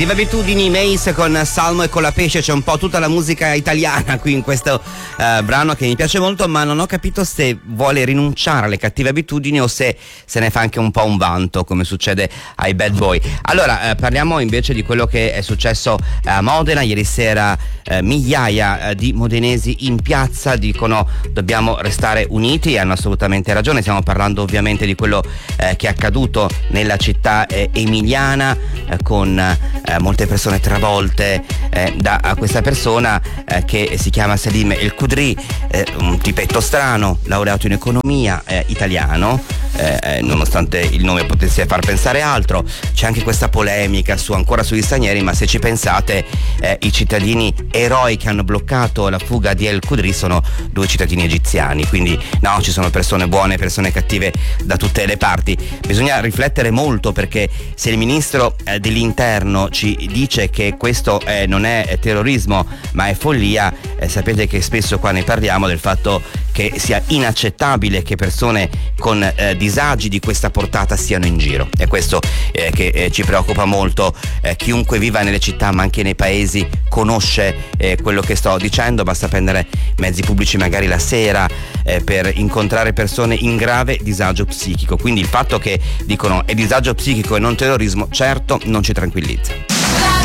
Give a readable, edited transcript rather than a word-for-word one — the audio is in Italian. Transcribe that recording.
Cattive abitudini, Mace con Salmo e con la pesce, c'è un po' tutta la musica italiana qui in questo brano che mi piace molto, ma non ho capito se vuole rinunciare alle cattive abitudini o se ne fa anche un po' un vanto, come succede ai Bad Boy. Allora, parliamo invece di quello che è successo a Modena. Ieri sera migliaia di modenesi in piazza dicono dobbiamo restare uniti, e hanno assolutamente ragione. Stiamo parlando ovviamente di quello che è accaduto nella città emiliana, con molte persone travolte da questa persona che si chiama Salim El Khudri, un tipetto strano, laureato in economia, italiano, nonostante il nome potesse far pensare altro. C'è anche questa polemica ancora sugli stranieri, ma se ci pensate, i cittadini eroi che hanno bloccato la fuga di El Khudri sono 2 cittadini egiziani, quindi no, ci sono persone buone, persone cattive da tutte le parti. Bisogna riflettere molto, perché se il ministro dell'interno ci dice che questo non è terrorismo ma è follia, sapete che spesso qua ne parliamo del fatto che sia inaccettabile che persone con disagi di questa portata siano in giro. È questo che ci preoccupa molto. Chiunque viva nelle città ma anche nei paesi conosce quello che sto dicendo. Basta prendere mezzi pubblici magari la sera per incontrare persone in grave disagio psichico. Quindi il fatto che dicono è disagio psichico e non terrorismo, certo non ci tranquillizza.